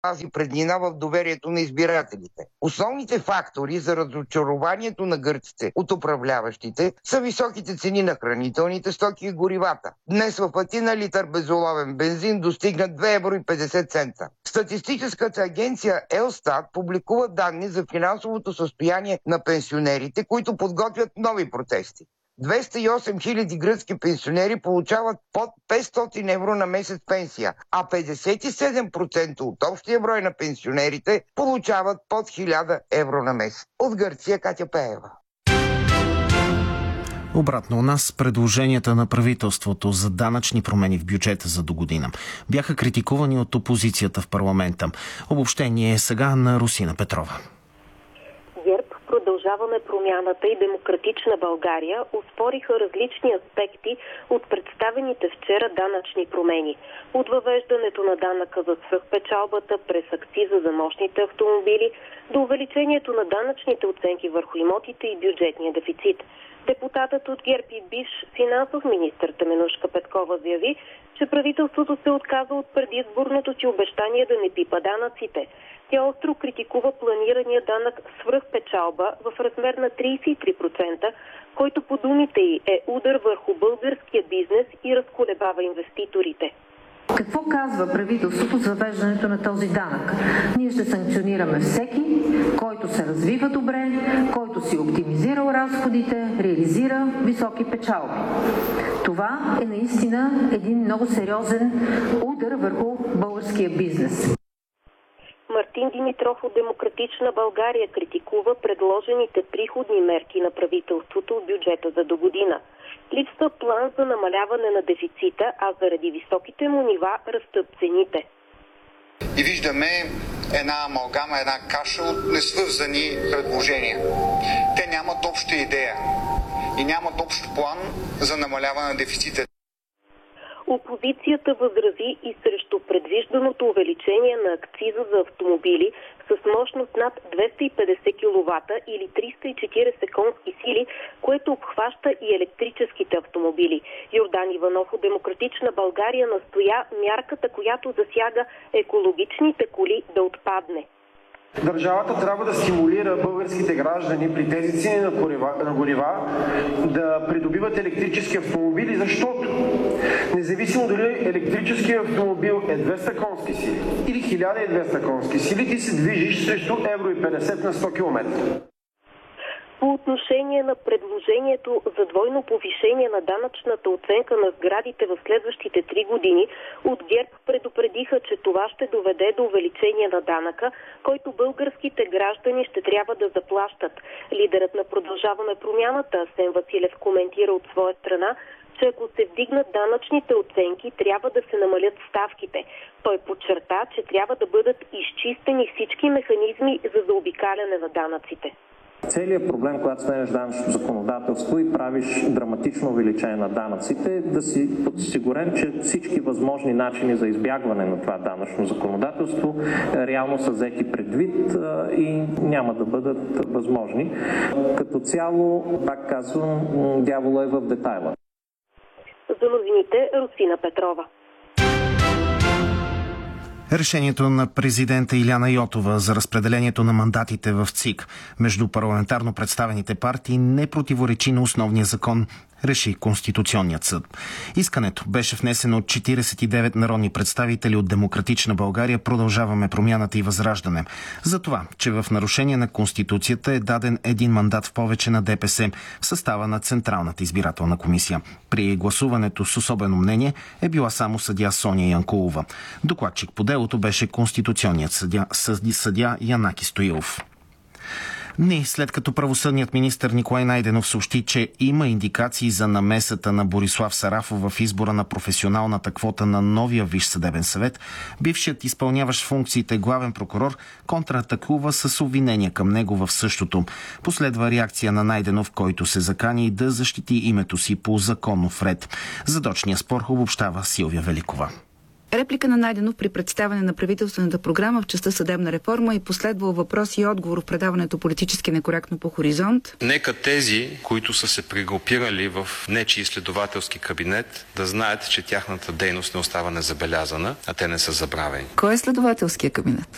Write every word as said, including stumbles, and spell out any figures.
тази преднина в доверието на избирателите. Основните фактори за разочарованието на гърците от управляващите са високите цени на хранителните стоки и горивата. Днес в Атина литър безоловен бензин достигна две евро и петдесет цента. Статистическата агенция Елстат публикува данни за финансовото състояние на пенсионерите, които подготвят нови протести. двеста и осем хиляди гръцки пенсионери получават под петстотин евро на месец пенсия, а петдесет и седем процента от общия брой на пенсионерите получават под хиляда евро на месец. От Гърция, Катя Пеева. Обратно у нас предложенията на правителството за данъчни промени в бюджета за догодина бяха критикувани от опозицията в парламента. Обобщение е сега на Русина Петрова. Продължаваме промяната и Демократична България оспориха различни аспекти от представените вчера данъчни промени. От въвеждането на данъка за свръхпечалбата през акциза за мощните автомобили до увеличението на данъчните оценки върху имотите и бюджетния дефицит. Депутатът от ГЕРБ и бивш финансов министър Теменужка Петкова заяви, че правителството се отказа от предизборното си обещание да не пипа данъците. Тя остро критикува планирания данък свръхпечалба в размер на тридесет и три процента, който по думите й е удар върху българския бизнес и разколебава инвеститорите. Какво казва правителството за въвеждането на този данък? Ние ще санкционираме всеки, който се развива добре, който си оптимизирал разходите, реализира високи печалби. Това е наистина един много сериозен удар върху българския бизнес. Мартин Димитров от Демократична България критикува предложените приходни мерки на правителството от бюджета за догодина. Липсва план за намаляване на дефицита, а заради високите му нива растат цените. И виждаме една амалгама, една каша от несвързани предложения. Те нямат обща идея и нямат общ план за намаляване на дефицита. Опозицията възрази и срещу предвижданото увеличение на акциза за автомобили с мощност над двеста и петдесет киловата или триста и четиридесет конски сили, което обхваща и електрическите автомобили. Йордан Иванов от Демократична България настоя мярката, която засяга екологичните коли, да отпадне. Държавата трябва да стимулира българските граждани при тези цени на горива, на горива да придобиват електрически автомобили, защото независимо дали електрическият автомобил е двеста конски сили или хиляда и двеста конски сили, ти се движиш срещу евро и петдесет на сто километра. По отношение на предложението за двойно повишение на данъчната оценка на сградите в следващите три години, от ГЕРБ предупредиха, че това ще доведе до увеличение на данъка, който българските граждани ще трябва да заплащат. Лидерът на Продължаваме промяната Асен Василев коментира от своя страна, че ако се вдигнат данъчните оценки, трябва да се намалят ставките. Той подчерта, че трябва да бъдат изчистени всички механизми за заобикаляне на данъците. Целият проблем, когато сменеш данъчното законодателство и правиш драматично увеличение на данъците, да си подсигурен, че всички възможни начини за избягване на това данъчно законодателство реално са взети предвид и няма да бъдат възможни. Като цяло, пак казвам, дявола е в детайла. За новините Русина Петрова. Решението на президента Иляна Йотова за разпределението на мандатите в ЦИК между парламентарно представените партии не противоречи на основния закон, реши Конституционният съд. Искането беше внесено от четиридесет и девет народни представители от Демократична България, Продължаваме промяната и Възраждане. За това, че в нарушение на Конституцията е даден един мандат в повече на ДПС в състава на Централната избирателна комисия. При гласуването с особено мнение е била само съдия Соня Янкулова. Докладчик по делото беше Конституционният съдия, съдия Янаки Стоилов. Дни след като правосъдният министър Николай Найденов съобщи, че има индикации за намесата на Борислав Сарафов в избора на професионалната квота на новия Висш съдебен съвет, бившият изпълняващ функциите главен прокурор контратакува с обвинения към него в същото. Последва реакция на Найденов, който се закани да защити името си по законов ред. Задочния спор обобщава Силвия Великова. Реплика на Найденов при представяне на правителствената програма в частта съдебна реформа и последвал въпрос и отговор в предаването Политически некоректно по Хоризонт. Нека тези, които са се прегрупирали в нечий изследователски кабинет, да знаят, че тяхната дейност не остава незабелязана, а те не са забравени. Кой е следователския кабинет?